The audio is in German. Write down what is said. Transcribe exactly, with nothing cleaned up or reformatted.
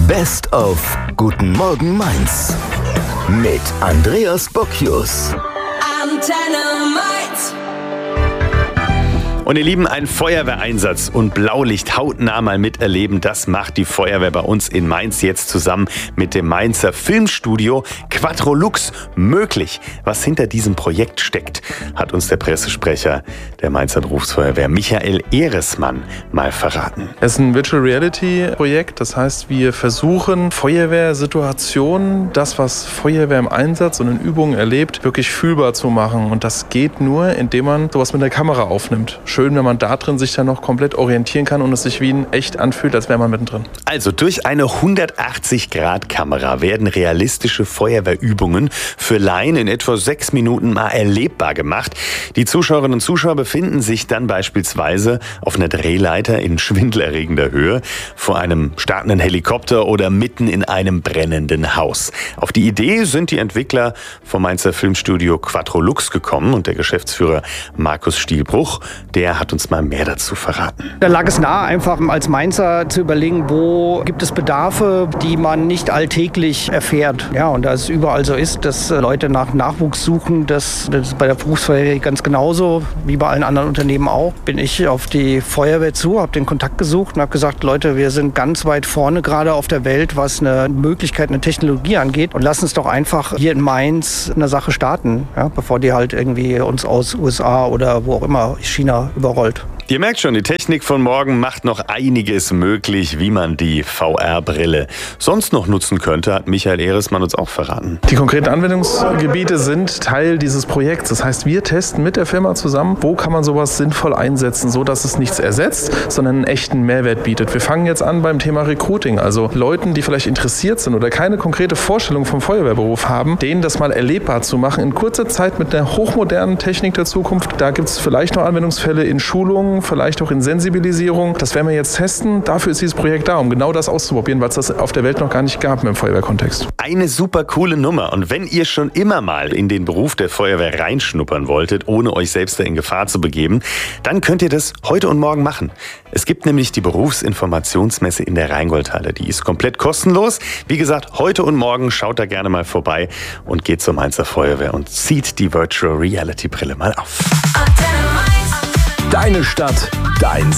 Best of Guten Morgen Mainz mit Andreas Bocchius. Antenne Mainz. Und ihr Lieben, ein Feuerwehreinsatz und Blaulicht hautnah mal miterleben, das macht die Feuerwehr bei uns in Mainz jetzt zusammen mit dem Mainzer Filmstudio Quattrolux möglich. Was hinter diesem Projekt steckt, hat uns der Pressesprecher der Mainzer Berufsfeuerwehr Michael Ehresmann mal verraten. Es ist ein Virtual Reality Projekt, das heißt, wir versuchen Feuerwehrsituationen, das was Feuerwehr im Einsatz und in Übungen erlebt, wirklich fühlbar zu machen. Und das geht nur, indem man sowas mit der Kamera aufnimmt. Schön, wenn man da drin sich dann noch komplett orientieren kann und es sich wie in echt anfühlt, als wäre man mittendrin. Also durch eine hundertachtzig Grad Kamera werden realistische Feuerwehrübungen für Laien in etwa sechs Minuten mal erlebbar gemacht. Die Zuschauerinnen und Zuschauer befinden sich dann beispielsweise auf einer Drehleiter in schwindelerregender Höhe, vor einem startenden Helikopter oder mitten in einem brennenden Haus. Auf die Idee sind die Entwickler vom Mainzer Filmstudio Quattrolux gekommen und der Geschäftsführer Markus Stielbruch, der Der hat uns mal mehr dazu verraten. Da lag es nahe, einfach als Mainzer zu überlegen, wo gibt es Bedarfe, die man nicht alltäglich erfährt. Ja, und da es überall so ist, dass Leute nach Nachwuchs suchen, das, das ist bei der Berufsfeuerwehr ganz genauso, wie bei allen anderen Unternehmen auch, bin ich auf die Feuerwehr zu, habe den Kontakt gesucht und habe gesagt, Leute, wir sind ganz weit vorne gerade auf der Welt, was eine Möglichkeit, eine Technologie angeht und lass uns doch einfach hier in Mainz eine Sache starten, ja, bevor die halt irgendwie uns aus U S A oder wo auch immer, China, überrollt. Ihr merkt schon, die Technik von morgen macht noch einiges möglich, wie man die V R-Brille sonst noch nutzen könnte, hat Michael Ehresmann uns auch verraten. Die konkreten Anwendungsgebiete sind Teil dieses Projekts. Das heißt, wir testen mit der Firma zusammen, wo kann man sowas sinnvoll einsetzen, so dass es nichts ersetzt, sondern einen echten Mehrwert bietet. Wir fangen jetzt an beim Thema Recruiting, also Leuten, die vielleicht interessiert sind oder keine konkrete Vorstellung vom Feuerwehrberuf haben, denen das mal erlebbar zu machen in kurzer Zeit mit einer hochmodernen Technik der Zukunft. Da gibt es vielleicht noch Anwendungsfälle in Schulungen, vielleicht auch in Sensibilisierung. Das werden wir jetzt testen. Dafür ist dieses Projekt da, um genau das auszuprobieren, weil es das auf der Welt noch gar nicht gab im Feuerwehrkontext. Eine super coole Nummer. Und wenn ihr schon immer mal in den Beruf der Feuerwehr reinschnuppern wolltet, ohne euch selbst in Gefahr zu begeben, dann könnt ihr das heute und morgen machen. Es gibt nämlich die Berufsinformationsmesse in der Rheingoldhalle. Die ist komplett kostenlos. Wie gesagt, heute und morgen schaut da gerne mal vorbei und geht zur Mainzer Feuerwehr und zieht die Virtual Reality Brille mal auf. Deine Stadt, dein